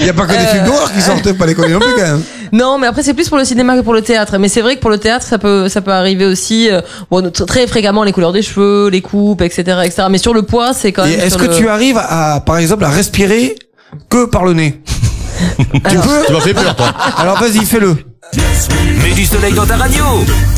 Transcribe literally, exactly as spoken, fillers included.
y a pas que des Euh, films d'horreur qui sortent pas les conneries non plus quand même. Non, mais après c'est plus pour le cinéma que pour le théâtre. Mais c'est vrai que pour le théâtre, ça peut, ça peut arriver aussi. Euh, bon, t- très fréquemment les couleurs des cheveux, les coupes, et cetera, et cetera. Mais sur le poids, c'est quand Et même. est-ce sur que le- tu arrives à, par exemple, à respirer que par le nez? Tu peux? Tu m'as fait peur, toi. Alors vas-y, fais-le. Mets du soleil dans ta radio.